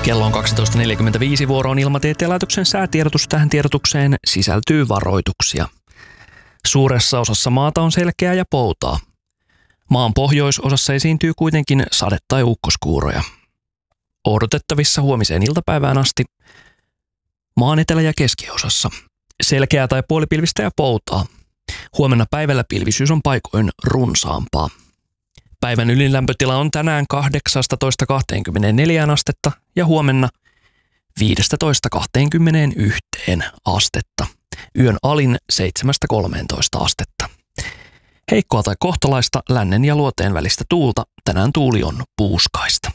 Kello on 12.45, vuoroon Ilmatieteen laitoksen säätiedotus. Tähän tiedotukseen sisältyy varoituksia. Suuressa osassa maata on selkeää ja poutaa. Maan pohjoisosassa esiintyy kuitenkin sade- tai ukkoskuuroja. Odotettavissa huomiseen iltapäivään asti maan etelä- ja keskiosassa selkeää tai puolipilvistä ja poutaa. Huomenna päivällä pilvisyys on paikoin runsaampaa. Päivän ylinlämpötila on tänään 18–24 astetta ja huomenna 15–21 astetta. Yön alin 7–13 astetta. Heikkoa tai kohtalaista lännen ja luoteen välistä tuulta. Tänään tuuli on puuskaista.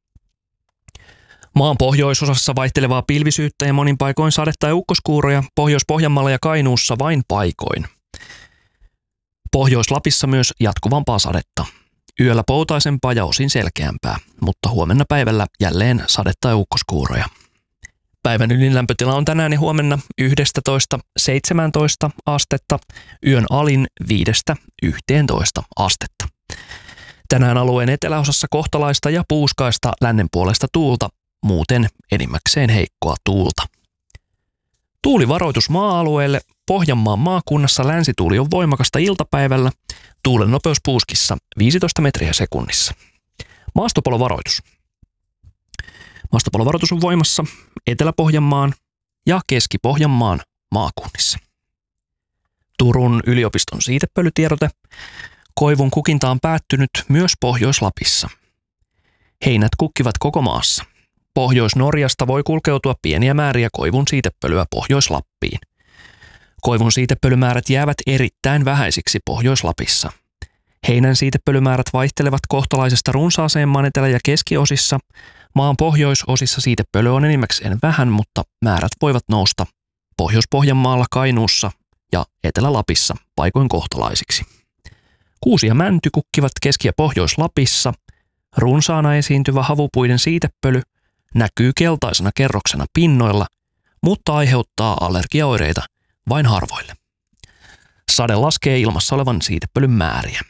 Maan pohjoisosassa vaihtelevaa pilvisyyttä ja monin paikoin sade- tai ukkoskuuroja. Pohjois-Pohjanmaalla ja Kainuussa vain paikoin. Pohjois-Lapissa myös jatkuvampaa sadetta. Yöllä poutaisempaa ja osin selkeämpää, mutta huomenna päivällä jälleen sade- tai ukkoskuuroja. Päivän ylinlämpötila on tänään ja huomenna 11–17 astetta, yön alin 5–11 astetta. Tänään alueen eteläosassa kohtalaista ja puuskaista lännen puolesta tuulta, muuten enimmäkseen heikkoa tuulta. Tuulivaroitus maa-alueelle. Pohjanmaan maakunnassa länsituuli on voimakasta iltapäivällä. Tuulen nopeus puuskissa 15 metriä sekunnissa. Maastopalovaroitus. Maastopalovaroitus on voimassa Etelä-Pohjanmaan ja Keski-Pohjanmaan maakunnissa. Turun yliopiston siitepölytiedote. Koivun kukinta on päättynyt myös Pohjois-Lapissa. Heinät kukkivat koko maassa. Pohjois-Norjasta voi kulkeutua pieniä määriä koivun siitepölyä Pohjois-Lappiin. Koivun siitepölymäärät jäävät erittäin vähäisiksi Pohjois-Lapissa. Heinän siitepölymäärät vaihtelevat kohtalaisesta runsaaseen maan etelä- ja keskiosissa. Maan pohjoisosissa siitepölyä on enimmäkseen vähän, mutta määrät voivat nousta Pohjois-Pohjanmaalla, Kainuussa ja Etelä-Lapissa paikoin kohtalaisiksi. Kuusi ja mänty kukkivat Keski- ja Pohjois-Lapissa. Runsaana esiintyvä havupuiden siitepöly näkyy keltaisena kerroksena pinnoilla, mutta aiheuttaa allergiaoireita vain harvoille. Sade laskee ilmassa olevan siitepölyn määriä.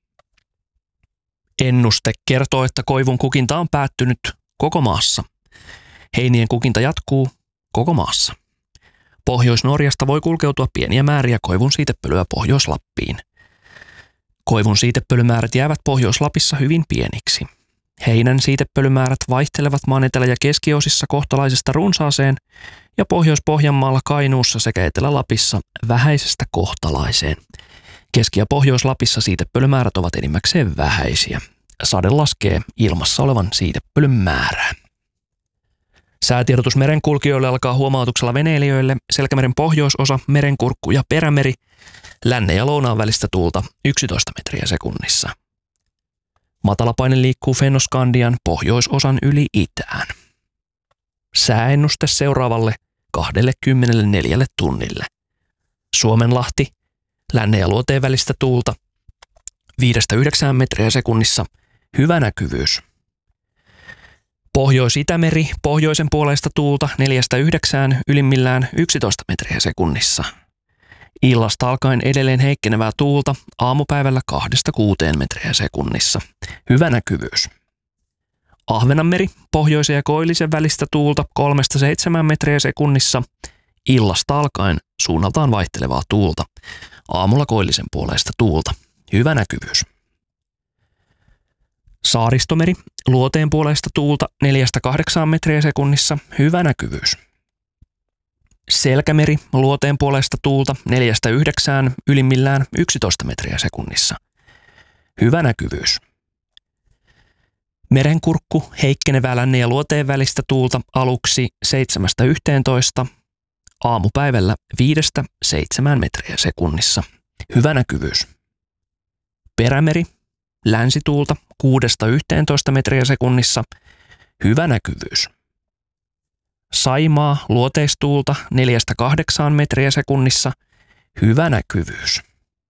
Ennuste kertoo, että koivun kukinta on päättynyt koko maassa. Heinien kukinta jatkuu koko maassa. Pohjois-Norjasta voi kulkeutua pieniä määriä koivun siitepölyä Pohjois-Lappiin. Koivun siitepölymäärät jäävät Pohjois-Lapissa hyvin pieniksi. Heinän siitepölymäärät vaihtelevat maan etelä- ja keskiosissa kohtalaisesta runsaaseen ja Pohjois-Pohjanmaalla, Kainuussa sekä Etelä-Lapissa vähäisestä kohtalaiseen. Keski- ja Pohjois-Lapissa siitepölymäärät ovat enimmäkseen vähäisiä. Sade laskee ilmassa olevan siitepölyn määrää. Säätiedotus merenkulkijoille alkaa huomautuksella veneilijöille. Selkämeren pohjoisosa, Merenkurkku ja Perämeri. Lännen ja lounaan välistä tuulta 11 metriä sekunnissa. Matalapaine liikkuu Fennoskandian pohjoisosan yli itään. Sääennuste seuraavalle 24 tunnille. Suomenlahti, lännen ja luoteen välistä tuulta 5–9 metriä sekunnissa, hyvä näkyvyys. Pohjois-Itämeri, pohjoisen puoleista tuulta 4–9, ylimmillään 11 metriä sekunnissa. Illasta alkaen edelleen heikkenevää tuulta, aamupäivällä 2–6 metriä sekunnissa. Hyvä näkyvyys. Ahvenanmeri, pohjoisen ja koillisen välistä tuulta 3–7 metriä sekunnissa. Illasta alkaen suunnaltaan vaihtelevaa tuulta. Aamulla koillisen puoleista tuulta. Hyvä näkyvyys. Saaristomeri, luoteen puoleista tuulta 4–8 metriä sekunnissa. Hyvä näkyvyys. Selkämeri, luoteen puolesta tuulta 4–9, ylimmillään 11 metriä sekunnissa. Hyvä näkyvyys. Merenkurkku, heikkenevää lännen ja luoteen välistä tuulta aluksi 7–11, aamupäivällä 5–7 metriä sekunnissa. Hyvä näkyvyys. Perämeri, länsituulta 6–11 metriä sekunnissa. Hyvä näkyvyys. Saimaa, luoteistuulta 4–8 metriä sekunnissa. Hyvä näkyvyys.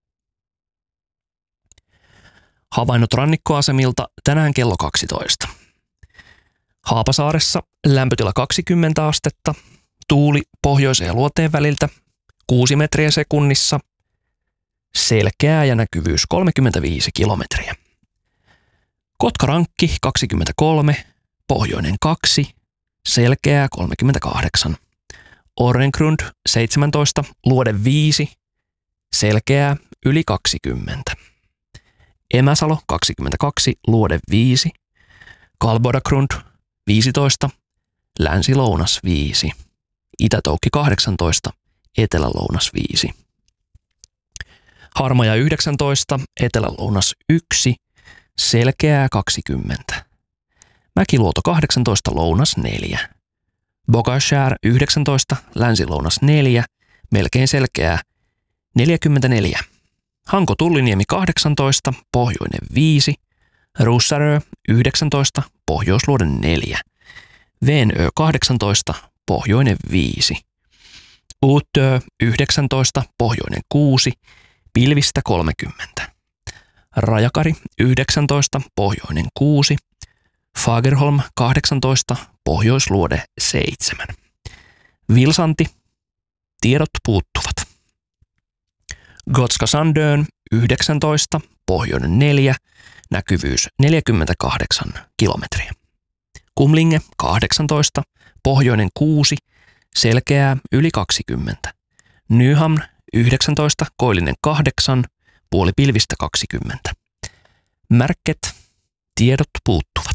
Havainnot rannikkoasemilta tänään kello 12. Haapasaaressa lämpötila 20 astetta, tuuli pohjoisen ja luoteen väliltä 6 metriä sekunnissa, selkeää ja näkyvyys 35 kilometriä. Kotkarankki 23, pohjoinen 2, selkeää 38. Orrengrund 17, luode 5, selkeää yli 20. Emäsalo 22, luode 5. Kalbodagrund 15, länsi-lounas 5. Itätoukki 18, etelä-lounas 5. Harmaja 19, etelä-lounas 1, selkeää 20. Mäkiluoto 18, lounas 4. Bogashär 19, länsi-lounas 4, melkein selkeää 44. Hanko Tulliniemi 18, pohjoinen 5. Russarö 19, pohjoisluode 4. Venö 18, pohjoinen 5. Uutö 19, pohjoinen 6, pilvistä 30. Rajakari 19, pohjoinen 6. Fagerholm 18, pohjoisluode 7. Vilsanti, tiedot puuttuvat. Gotska Sandön 19, pohjoinen 4, näkyvyys 48 kilometriä. Kumlinge 18, pohjoinen 6, selkeää yli 20. Nyhamn 19, koillinen 8, puoli pilvistä 20. Märket, tiedot puuttuvat.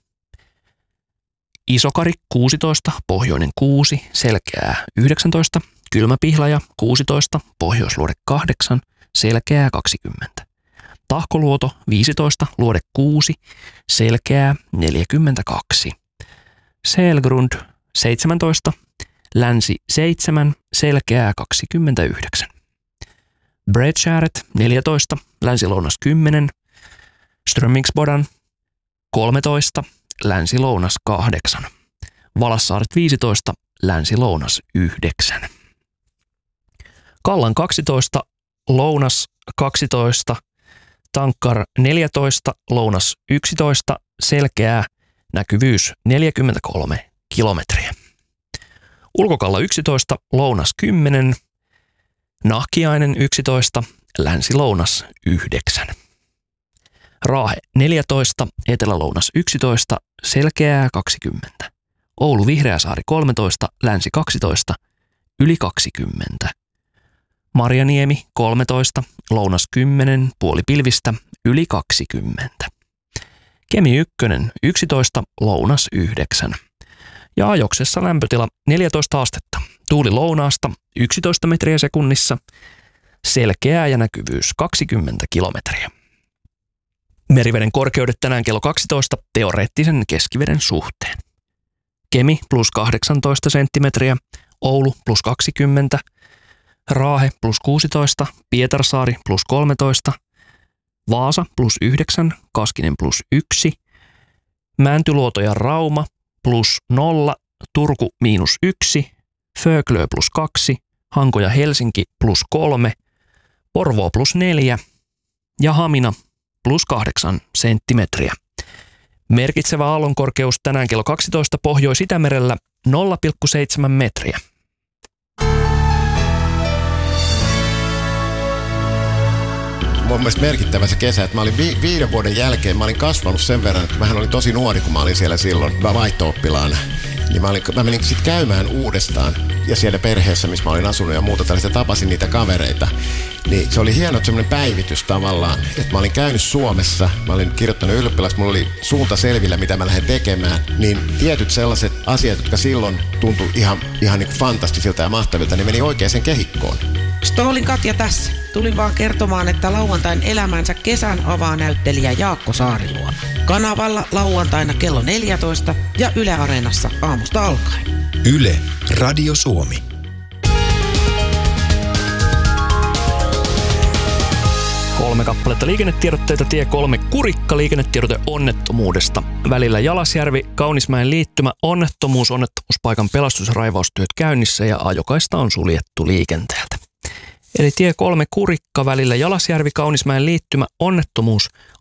Isokari 16, pohjoinen 6, selkeää 19. Kylmäpihlaja 16, pohjoisluode 8, selkeää 20. Tahkoluoto 15, luode 6, selkeää 42. Selgrund 17, länsi 7, selkeää 29. Bredskäret 14, länsi-lounas 10. Strömmingsbodan 13, länsi-lounas 8. Valassaaret 15, länsi-lounas 9. Kallan 12, lounas 12, Tankkar 14, lounas 11, selkeää, näkyvyys 43 kilometriä. Ulkokalla 11, lounas 10, Nahkiainen 11, länsi-lounas 9. Raahe 14, etelä-lounas 11, selkeää 20. Oulu Vihreäsaari 13, länsi 12, yli 20. Marjaniemi 13, lounas 10, puoli pilvistä, yli 20. Kemi 1, 11, lounas 9. Ja Ajoksessa lämpötila 14 astetta. Tuuli lounaasta 11 metriä sekunnissa, selkeää ja näkyvyys 20 kilometriä. Meriveden korkeudet tänään kello 12 teoreettisen keskiveden suhteen. Kemi plus 18 senttimetriä, Oulu plus 20, Raahe plus 16, Pietarsaari plus 13, Vaasa plus 9, Kaskinen plus 1, Mäntyluoto ja Rauma plus 0, Turku miinus 1, Föglö plus 2, Hanko ja Helsinki plus 3, Porvoo plus 4 ja Hamina plus 8 senttimetriä. Merkitsevä aallonkorkeus tänään kello 12 Pohjois-Itämerellä 0,7 metriä. Mun mielestä merkittävä se kesä, että mä olin 5 vuoden jälkeen, mä olin kasvanut sen verran, että mähän olin tosi nuori, kun mä olin siellä silloin vaihto-oppilaana. Niin mä menin sitten käymään uudestaan ja siellä perheessä, missä mä olin asunut ja muuta tällaista, tapasin niitä kavereita. Niin se oli hieno semmoinen päivitys tavallaan, että mä olin käynyt Suomessa, mä olin kirjoittanut ylioppilaksi, mulla oli suunta selvillä, mitä mä lähden tekemään. Niin tietyt sellaiset asiat, jotka silloin tuntui ihan niin kuin fantastisilta ja mahtavilta, niin meni oikeaan kehikkoon. Stoolin Katja tässä. Tulin vaan kertomaan, että lauantain elämänsä kesän avaa näyttelijä Jaakko Saariluoto. Kanavalla lauantaina kello 14 ja Yle Areenassa aamusta alkaen. Yle, Radio Suomi. Kolme kappaletta liikennetiedotteita, tie 3 Kurikka, liikennetiedote onnettomuudesta. Välillä Jalasjärvi, Kaunismäen liittymä, onnettomuuspaikan pelastus- ja raivaustyöt käynnissä ja ajokaista on suljettu liikenteeltä. Eli tie 3 Kurikka, välillä Jalasjärvi, Kaunismäen liittymä,